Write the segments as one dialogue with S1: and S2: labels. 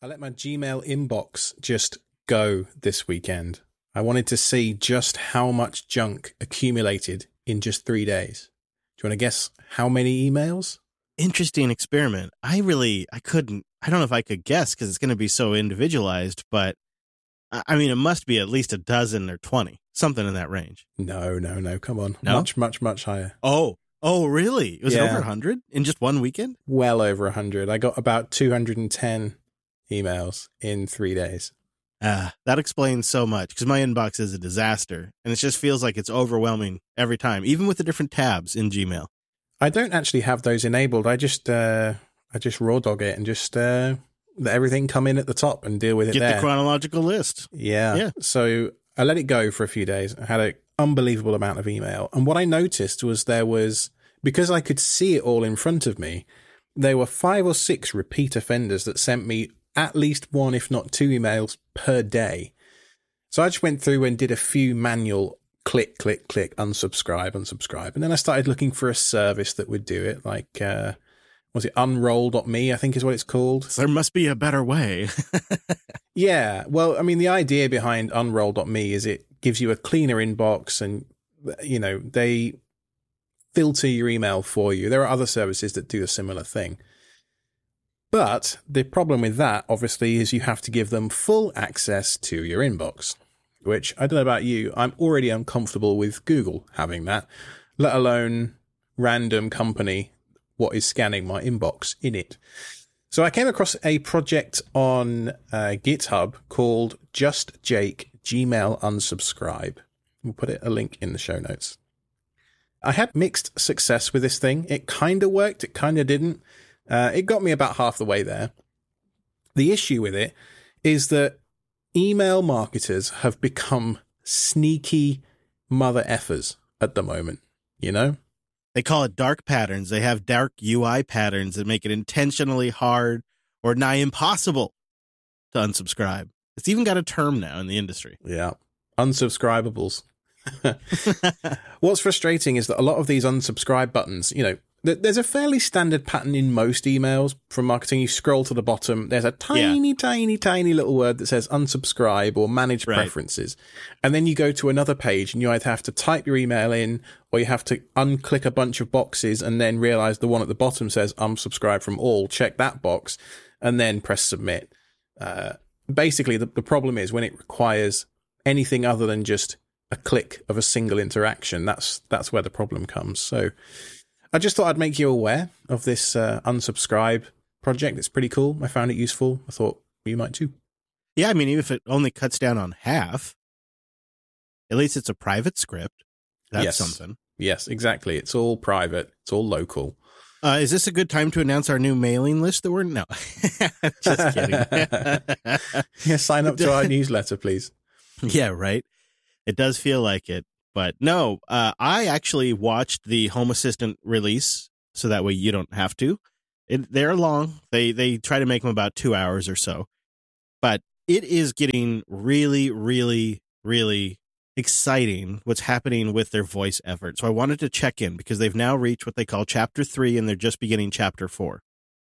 S1: I let my Gmail inbox just go this weekend. I wanted to see just how much junk accumulated in just 3 days. Do you want to guess how many emails?
S2: Interesting experiment. I don't know if I could guess because it's going to be so individualized, but I mean, it must be at least a dozen or 20, something in that range.
S1: No. Come on.
S2: No?
S1: Much higher.
S2: Oh, really? Was it over 100 in just one weekend?
S1: Well over 100. I got about 210 emails in 3 days.
S2: That explains so much because my inbox is a disaster and it just feels like it's overwhelming every time, even with the different tabs in Gmail.
S1: I don't actually have those enabled. I just raw dog it and just let everything come in at the top and deal with it there.
S2: Get the chronological list.
S1: Yeah. So I let it go for a few days. I had an unbelievable amount of email. And what I noticed was because I could see it all in front of me, there were 5 or 6 repeat offenders that sent me at least 1, if not 2 emails per day. So I just went through and did a few manual click, unsubscribe. And then I started looking for a service that would do it, like, was it unroll.me, I think is what it's called.
S2: There must be a better way.
S1: Yeah. Well, I mean, the idea behind unroll.me is it gives you a cleaner inbox and, they filter your email for you. There are other services that do a similar thing. But the problem with that, obviously, is you have to give them full access to your inbox, which, I don't know about you, I'm already uncomfortable with Google having that, let alone random company what is scanning my inbox in it. So I came across a project on GitHub called Just Jake Gmail Unsubscribe. We'll put a link in the show notes. I had mixed success with this thing. It kind of worked, it kind of didn't. It got me about half the way there. The issue with it is that email marketers have become sneaky mother effers at the moment,
S2: They call it dark patterns. They have dark UI patterns that make it intentionally hard or nigh impossible to unsubscribe. It's even got a term now in the industry.
S1: Yeah. Unsubscribables. What's frustrating is that a lot of these unsubscribe buttons, there's a fairly standard pattern in most emails from marketing. You scroll to the bottom, there's a tiny little word that says unsubscribe or manage preferences. And then you go to another page and you either have to type your email in or you have to unclick a bunch of boxes and then realize the one at the bottom says unsubscribe from all. Check that box and then press submit. Basically, the problem is when it requires anything other than just a click of a single interaction, that's where the problem comes. So I just thought I'd make you aware of this unsubscribe project. It's pretty cool. I found it useful. I thought you might too.
S2: Yeah, I mean, even if it only cuts down on half, at least it's a private script. That's something.
S1: Yes, exactly. It's all private. It's all local.
S2: Is this a good time to announce our new mailing list? No, just kidding.
S1: Yeah, sign up to our newsletter, please.
S2: Yeah, right. It does feel like it. But no, I actually watched the Home Assistant release, so that way you don't have to. They're long. They try to make them about 2 hours or so. But it is getting really, really, really exciting what's happening with their voice effort. So I wanted to check in because they've now reached what they call Chapter 3, and they're just beginning Chapter 4.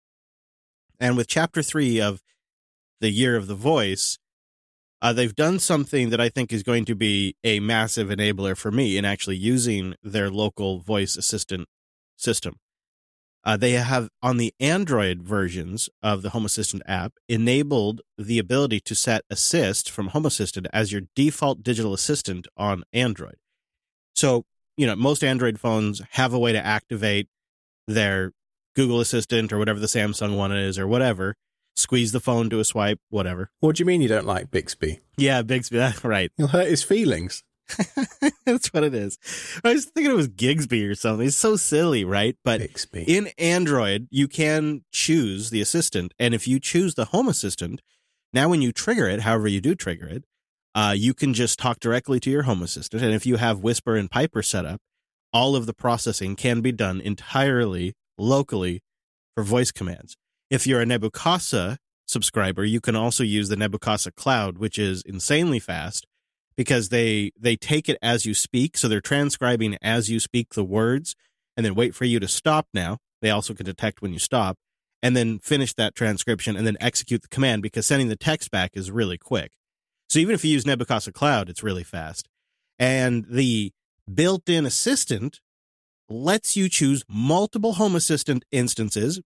S2: And with Chapter 3 of the Year of the Voice, they've done something that I think is going to be a massive enabler for me in actually using their local voice assistant system. They have, on the Android versions of the Home Assistant app, enabled the ability to set Assist from Home Assistant as your default digital assistant on Android. So, most Android phones have a way to activate their Google Assistant or whatever the Samsung one is or whatever. Squeeze the phone to a swipe, whatever.
S1: What do you mean you don't like Bixby?
S2: Yeah, Bixby, that's right.
S1: You'll hurt his feelings.
S2: That's what it is. I was thinking it was Gigsby or something. It's so silly, right? But
S1: Bixby.
S2: In Android, you can choose the assistant. And if you choose the Home Assistant, now when you trigger it, however you do trigger it, you can just talk directly to your Home Assistant. And if you have Whisper and Piper set up, all of the processing can be done entirely locally for voice commands. If you're a Nebucasa subscriber, you can also use the Nebucasa Cloud, which is insanely fast because they take it as you speak. So they're transcribing as you speak the words and then wait for you to stop now. They also can detect when you stop. and then finish that transcription and then execute the command, because sending the text back is really quick. So even if you use Nebukasa Cloud, it's really fast. And the built-in assistant lets you choose multiple Home Assistant instances.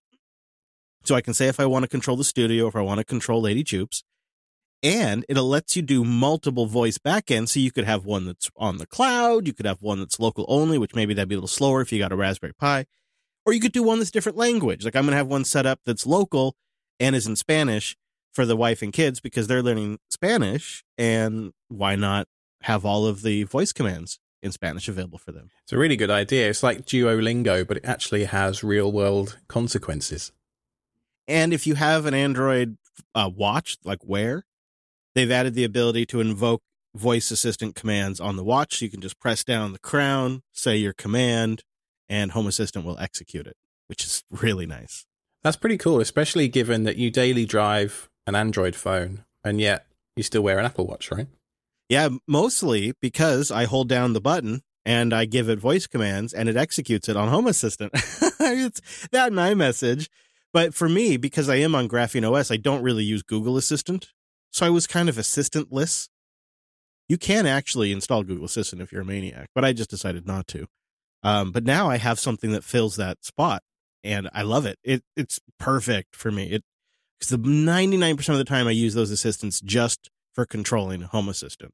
S2: So I can say if I want to control the studio, if I want to control Lady Jupes, and it lets you do multiple voice backends. So you could have one that's on the cloud. You could have one that's local only, which maybe that'd be a little slower if you got a Raspberry Pi. Or you could do one that's different language. Like I'm going to have one set up that's local and is in Spanish for the wife and kids because they're learning Spanish. And why not have all of the voice commands in Spanish available for them?
S1: It's a really good idea. It's like Duolingo, but it actually has real world consequences.
S2: And if you have an Android watch, like Wear, they've added the ability to invoke voice assistant commands on the watch. So you can just press down the crown, say your command, and Home Assistant will execute it, which is really nice.
S1: That's pretty cool, especially given that you daily drive an Android phone and yet you still wear an Apple Watch, right?
S2: Yeah, mostly because I hold down the button and I give it voice commands and it executes it on Home Assistant. It's that and iMessage. But for me, because I am on Graphene OS, I don't really use Google Assistant. So I was kind of assistantless. You can actually install Google Assistant if you're a maniac, but I just decided not to. But now I have something that fills that spot, and I love it. It's perfect for me. Because the 99% of the time I use those assistants just for controlling Home Assistant.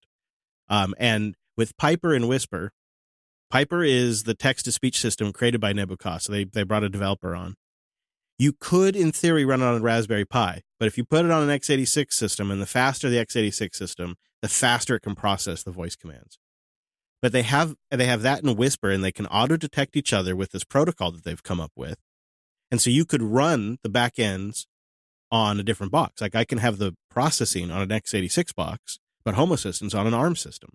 S2: And with Piper and Whisper, Piper is the text-to-speech system created by Nebukasa. They brought a developer on. You could, in theory, run it on a Raspberry Pi, but if you put it on an x86 system, and the faster the x86 system, the faster it can process the voice commands. But they have that in Whisper, and they can auto-detect each other with this protocol that they've come up with. And so you could run the back ends on a different box. Like I can have the processing on an x86 box, but Home Assistant's on an ARM system.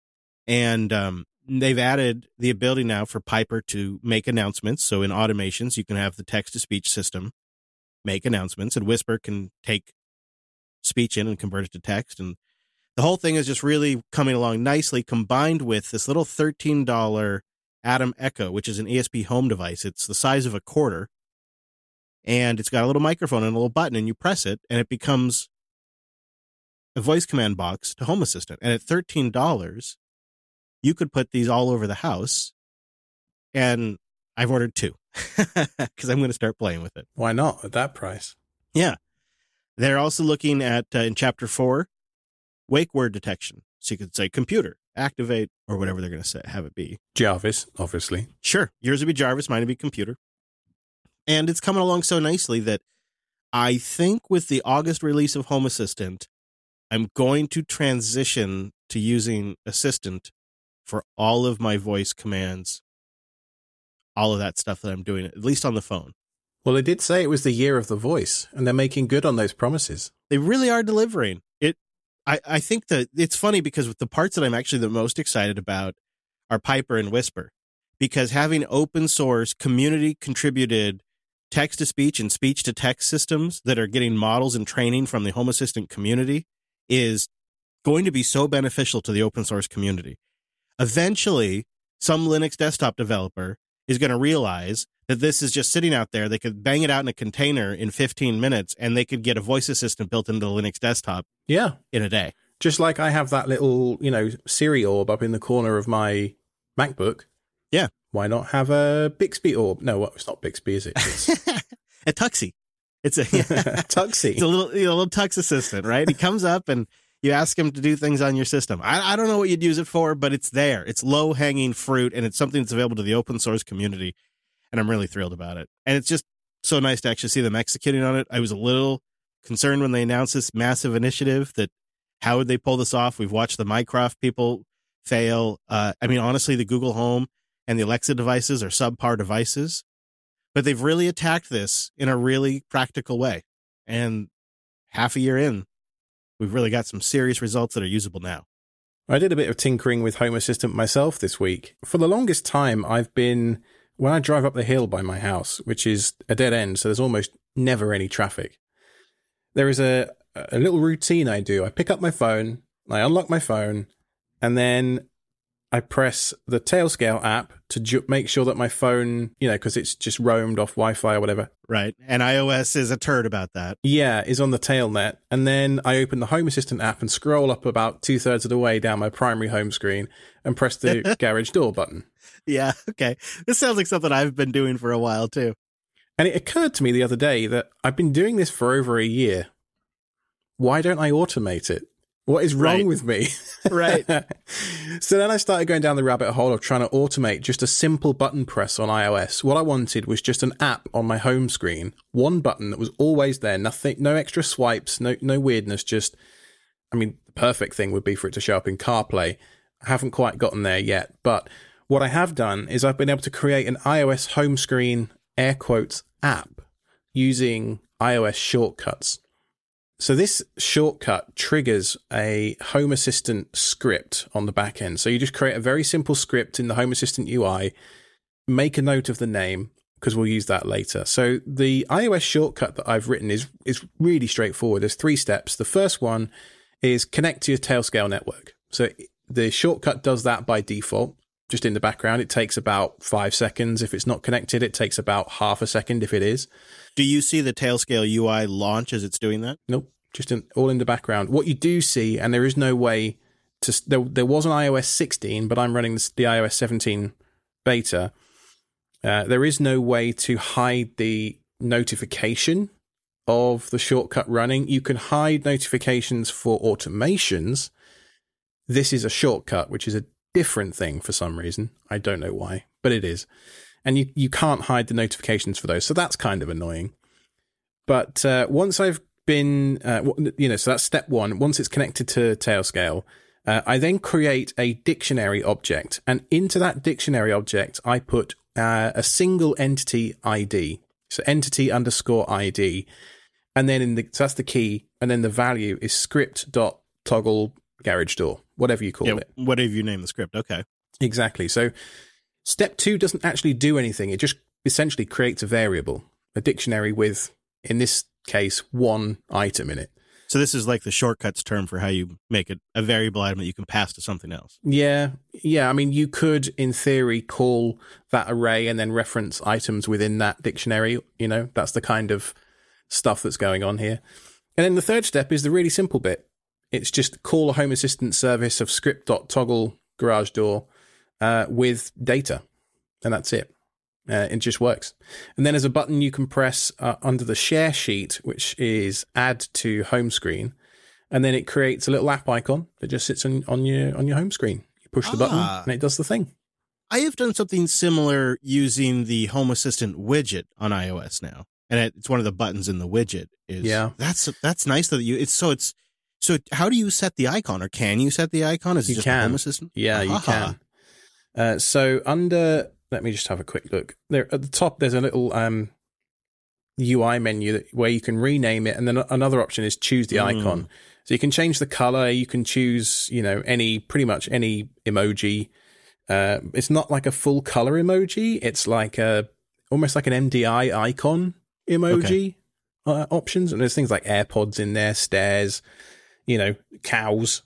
S2: And they've added the ability now for Piper to make announcements. So in automations, you can have the text-to-speech system make announcements, and Whisper can take speech in and convert it to text. And the whole thing is just really coming along nicely, combined with this little $13 Atom Echo, which is an ESP home device. It's the size of a quarter, and it's got a little microphone and a little button, and you press it, and it becomes a voice command box to Home Assistant. And at $13, you could put these all over the house, and I've ordered 2 because I'm going to start playing with it.
S1: Why not at that price?
S2: Yeah. They're also looking at, in Chapter 4, wake word detection. So you could say computer, activate, or whatever they're going to have it be.
S1: Jarvis, obviously.
S2: Sure. Yours would be Jarvis, mine would be computer. And it's coming along so nicely that I think with the August release of Home Assistant, I'm going to transition to using Assistant for all of my voice commands, all of that stuff that I'm doing, at least on the phone.
S1: Well, they did say it was the year of the voice, and they're making good on those promises.
S2: They really are delivering. I think that it's funny because with the parts that I'm actually the most excited about are Piper and Whisper, because having open source, community contributed text-to-speech and speech-to-text systems that are getting models and training from the Home Assistant community is going to be so beneficial to the open source community. Eventually, some Linux desktop developer is going to realize that this is just sitting out there. They could bang it out in a container in 15 minutes, and they could get a voice assistant built into the Linux desktop in a day.
S1: Just like I have that little, Siri orb up in the corner of my MacBook.
S2: Yeah.
S1: Why not have a Bixby orb? No, it's not Bixby, is it? It's
S2: a Tuxie. It's a
S1: Tuxie.
S2: It's a little Tux assistant, right? He comes up and you ask him to do things on your system. I don't know what you'd use it for, but it's there. It's low-hanging fruit, and it's something that's available to the open source community, and I'm really thrilled about it. And it's just so nice to actually see them executing on it. I was a little concerned when they announced this massive initiative that how would they pull this off? We've watched the Mycroft people fail. Honestly, the Google Home and the Alexa devices are subpar devices, but they've really attacked this in a really practical way. And half a year in, we've really got some serious results that are usable now.
S1: I did a bit of tinkering with Home Assistant myself this week. For the longest time, when I drive up the hill by my house, which is a dead end, so there's almost never any traffic, there is a little routine I do. I pick up my phone, I unlock my phone, and then I press the Tailscale app to make sure that my phone, because it's just roamed off Wi-Fi or whatever.
S2: Right. And iOS is a turd about that.
S1: Yeah, is on the tailnet. And then I open the Home Assistant app and scroll up about 2/3 of the way down my primary home screen and press the garage door button.
S2: Yeah, okay. This sounds like something I've been doing for a while, too.
S1: And it occurred to me the other day that I've been doing this for over a year. Why don't I automate it? What is wrong with me?
S2: Right.
S1: So then I started going down the rabbit hole of trying to automate just a simple button press on iOS. What I wanted was just an app on my home screen, one button that was always there, nothing, no extra swipes, no weirdness, the perfect thing would be for it to show up in CarPlay. I haven't quite gotten there yet, but what I have done is I've been able to create an iOS home screen, air quotes, app using iOS shortcuts. So this shortcut triggers a Home Assistant script on the back end. So you just create a very simple script in the Home Assistant UI, make a note of the name, because we'll use that later. So the iOS shortcut that I've written is really straightforward. There's 3 steps. The first one is connect to your Tailscale network. So the shortcut does that by default, just in the background. It takes about 5 seconds. If it's not connected, it takes about half a second if it is.
S2: Do you see the Tailscale UI launch as it's doing that?
S1: Nope, just all in the background. What you do see, and there is no way to... There was an iOS 16, but I'm running the iOS 17 beta. There is no way to hide the notification of the shortcut running. You can hide notifications for automations. This is a shortcut, which is a different thing for some reason. I don't know why, but it is. And you can't hide the notifications for those. So that's kind of annoying. But once I've been, so that's step 1. Once it's connected to Tailscale, I then create a dictionary object. And into that dictionary object, I put a single entity ID. So entity underscore ID. And then so that's the key. And then the value is script.toggle garage door, whatever you call it.
S2: Whatever you name the script. Okay.
S1: Exactly. So step 2 doesn't actually do anything. It just essentially creates a variable, a dictionary with, in this case, 1 item in it.
S2: So this is like the shortcuts term for how you make it a variable item that you can pass to something else.
S1: Yeah. I mean, you could, in theory, call that array and then reference items within that dictionary. That's the kind of stuff that's going on here. And then the third step is the really simple bit. It's just call a Home Assistant service of script.toggle garage door with data, and that's it. It just works. And then there's a button you can press under the share sheet, which is add to home screen, and then it creates a little app icon that just sits on your home screen. You push the button, and it does the thing.
S2: I have done something similar using the Home Assistant widget on iOS now, and it's one of the buttons in the widget. That's nice that So how do you set the icon, or can you set the icon? Is it just the Home Assistant?
S1: Yeah, you can. So under, let me just have a quick look. There at the top, there's a little UI menu where you can rename it, and then another option is choose the icon. So you can change the color. You can choose, pretty much any emoji. It's not like a full color emoji. It's like almost like an MDI icon emoji options. And there's things like AirPods in there, stairs, cows,